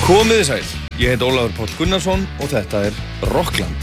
Komiði sæl, ég heit Ólafur Páll Gunnarsson og þetta Rockland.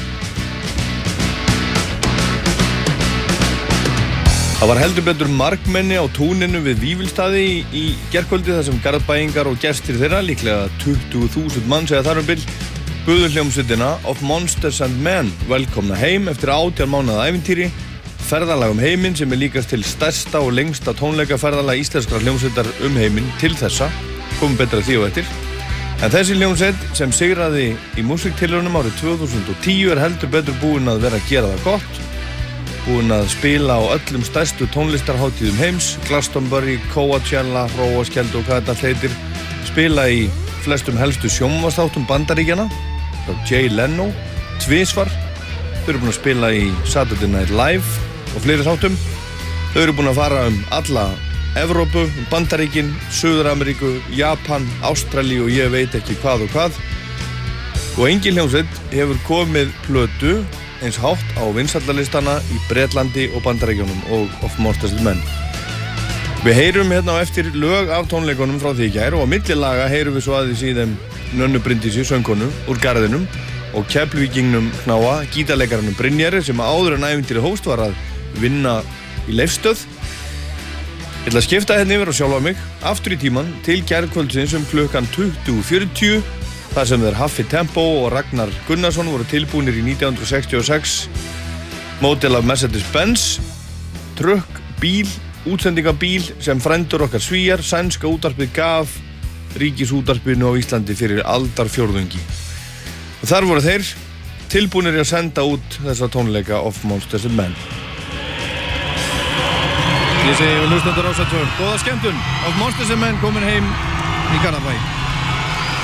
Það var heldur betur margmenni á túninu við Vífilsstaði í gærkvöldi þar sem garðbæingar og gestir þeirra, líklega 20.000 manns eða þar bil, buðu hljómsveitina Of Monsters and Men velkomna heim eftir 18 mánaða ævintýri, ferðalag heiminn sem líkast til stærsta og lengsta tónleikaferðalag íslenskrar hljómsveitar heiminn til þessa, komum betra því og eftir. En þessi hljómsveit sem sigraði í músíktilraunum árið 2010 heldur betur búin að vera að gera það gott, búin að spila á öllum stærstu tónlistarhátíðum heims, Glastonbury, Coachella, Hróaskjöldu og hvað þetta heitir, spila í flestum helstu sjónvarpsþáttum Bandaríkjanna, frá Jay Leno, tvisvar, þau eru búin að spila í Saturday Night Live og fleiri þáttum, þau eru búin að fara alla Evrópu, Bandaríkin, Suður-Ameríku, Japan, Ástralíu og ég veit ekki hvað og hvað. Og engin hljómsveit hefur komið plötu eins hátt á vinsældarlistana í Bretlandi og Bandaríkjunum og Of Monsters and Men. Við heyrum hérna á eftir lög af tónleikunum frá því í gær og á milli laga heyrum við svo aðeins í þeim Nönnu Bryndísi, söngkonu, úr Garðinum og Keflvíkingnum Knáa, gítarleikaranum Brynjari sem áður en ævintýrið hófst var að vinna í Leifsstöð. Ég ætla að skipta hérna yfir og sjálfa mig aftur í tíman til gærkvöldsins klukkan 20:40 þar sem þeir Haffi Tempo og Ragnar Gunnarsson voru tilbúnir í 1966 módel af Mercedes-Benz trukk, bíl, útsendingabíl sem frændur okkar Svíar, sænska útvarpið gaf ríkisútvarpinu á Íslandi fyrir aldarfjórðungi. Og þar voru þeir tilbúnir að senda út þessa tónleika Of Monsters and Men. Ég segi við hlustendur Rás 2, góða skemmtun, Of Monsters and Men komin heim í Garðabæ.